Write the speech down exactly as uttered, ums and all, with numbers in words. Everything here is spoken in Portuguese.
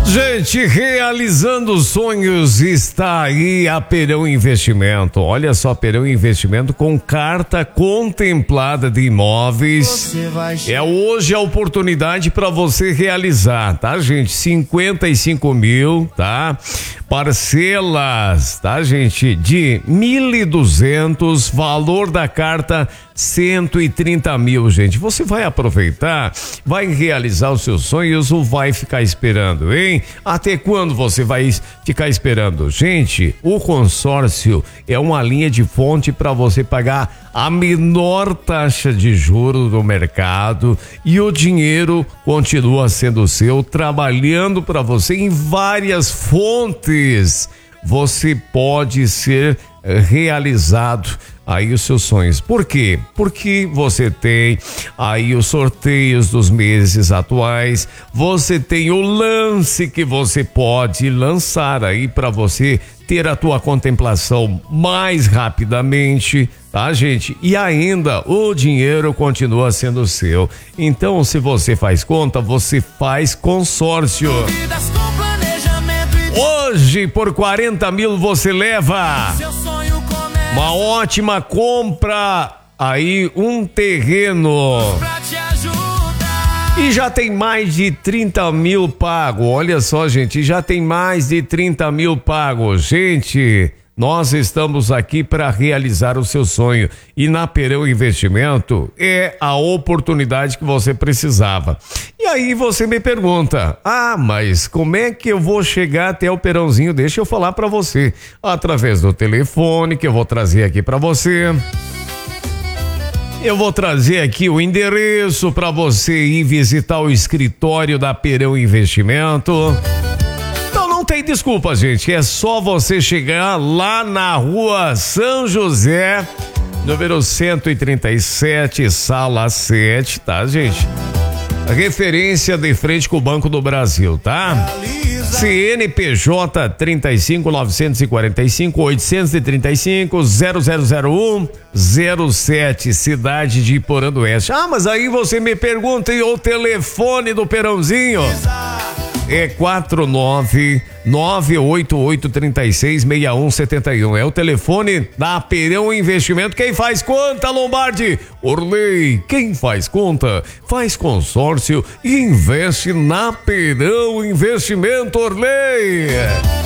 Gente, realizando sonhos está aí a Perão Investimento. Olha só, Perão Investimento com carta contemplada de imóveis. É hoje a oportunidade para você realizar, tá, gente? cinquenta e cinco mil, tá? Parcelas, tá, gente? De mil e duzentos, valor da carta cento e trinta mil, gente. Você vai aproveitar, vai realizar os seus sonhos ou vai ficar esperando, hein? Até quando você vai ficar esperando? Gente, o consórcio é uma linha de fonte para você pagar a menor taxa de juros do mercado e o dinheiro continua sendo seu, trabalhando para você em várias fontes. Você pode ser realizado aí os seus sonhos. Por quê? Porque você tem aí os sorteios dos meses atuais, você tem o lance que você pode lançar aí para você ter a tua contemplação mais rapidamente, tá, gente? E ainda o dinheiro continua sendo seu. Então, se você faz conta, você faz consórcio. Hoje, por quarenta mil, você leva uma ótima compra aí, um terreno. E já tem mais de trinta mil pago. Olha só, gente, já tem mais de trinta mil pago. Gente, nós estamos aqui para realizar o seu sonho. E na Perão Investimento é a oportunidade que você precisava. E aí você me pergunta: ah, mas como é que eu vou chegar até o Perãozinho? Deixa eu falar para você. Através do telefone que eu vou trazer aqui para você. Eu vou trazer aqui o endereço para você ir visitar o escritório da Perão Investimento. Então não tem desculpa, gente. É só você chegar lá na rua São José, número cento e trinta e sete, sala sete, tá, gente? Referência de frente com o Banco do Brasil, tá? C N P J trinta e cinco, novecentos e quarenta e cinco, oitocentos e trinta e cinco, zero zero zero um, zero sete, cidade de Iporã do Oeste. Ah, mas aí você me pergunta, e o telefone do Perãozinho? É quatro nove nove oito oito três seis seis um sete um. É o telefone da Perão Investimento. Quem faz conta, Lombardi? Orley. Quem faz conta, faz consórcio e investe na Perão Investimento, Orley.